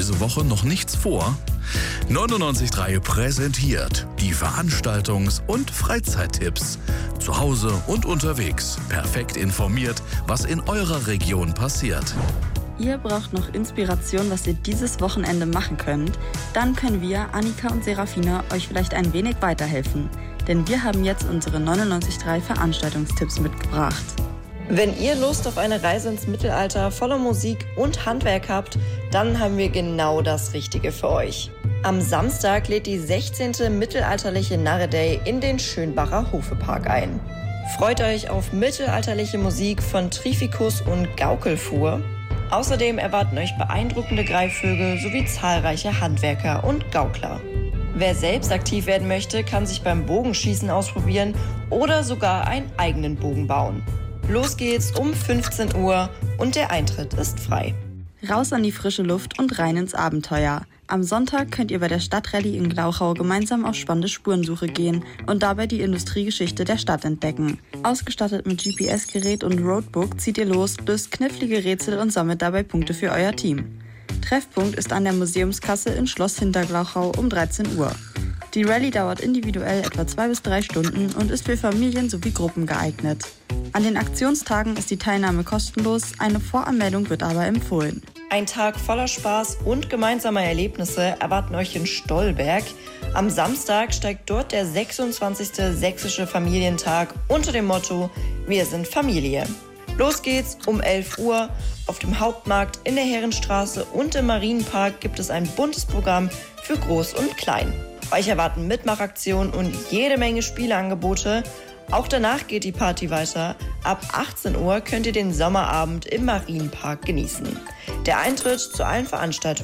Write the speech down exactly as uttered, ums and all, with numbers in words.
diese Woche noch nichts vor? neunundneunzig Komma drei präsentiert die Veranstaltungs- und Freizeittipps. Zu Hause und unterwegs. Perfekt informiert, was in eurer Region passiert. Ihr braucht noch Inspiration, was ihr dieses Wochenende machen könnt? Dann können wir, Annika und Serafina, euch vielleicht ein wenig weiterhelfen. Denn wir haben jetzt unsere neunundneunzig Komma drei Veranstaltungstipps mitgebracht. Wenn ihr Lust auf eine Reise ins Mittelalter voller Musik und Handwerk habt, dann haben wir genau das Richtige für euch. Am Samstag lädt die sechzehnte mittelalterliche Narre-Day in den Schönbacher Hofepark ein. Freut euch auf mittelalterliche Musik von Trificus und Gaukelfuhr. Außerdem erwarten euch beeindruckende Greifvögel sowie zahlreiche Handwerker und Gaukler. Wer selbst aktiv werden möchte, kann sich beim Bogenschießen ausprobieren oder sogar einen eigenen Bogen bauen. Los geht's um fünfzehn Uhr und der Eintritt ist frei. Raus an die frische Luft und rein ins Abenteuer. Am Sonntag könnt ihr bei der Stadtrallye in Glauchau gemeinsam auf spannende Spurensuche gehen und dabei die Industriegeschichte der Stadt entdecken. Ausgestattet mit G P S-Gerät und Roadbook zieht ihr los, löst knifflige Rätsel und sammelt dabei Punkte für euer Team. Treffpunkt ist an der Museumskasse in Schloss Hinterglauchau um dreizehn Uhr. Die Rallye dauert individuell etwa zwei bis drei Stunden und ist für Familien sowie Gruppen geeignet. An den Aktionstagen ist die Teilnahme kostenlos, eine Voranmeldung wird aber empfohlen. Ein Tag voller Spaß und gemeinsamer Erlebnisse erwarten euch in Stollberg. Am Samstag steigt dort der sechsundzwanzigste Sächsische Familientag unter dem Motto Wir sind Familie. Los geht's um elf Uhr. Auf dem Hauptmarkt, in der Herrenstraße und im Marienpark gibt es ein buntes Programm für Groß und Klein. Euch erwarten Mitmachaktionen und jede Menge Spieleangebote. Auch danach geht die Party weiter. Ab achtzehn Uhr könnt ihr den Sommerabend im Marienpark genießen. Der Eintritt zu allen Veranstaltungen